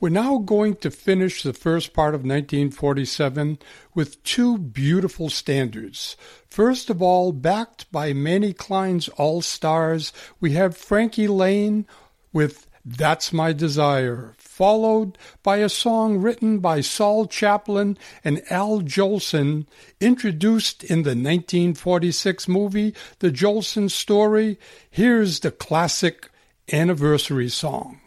We're now going to finish the first part of 1947 with two beautiful standards. First of all, backed by Manny Klein's All-Stars, we have Frankie Laine with That's My Desire, followed by a song written by Saul Chaplin and Al Jolson, introduced in the 1946 movie The Jolson Story. Here's the classic anniversary song.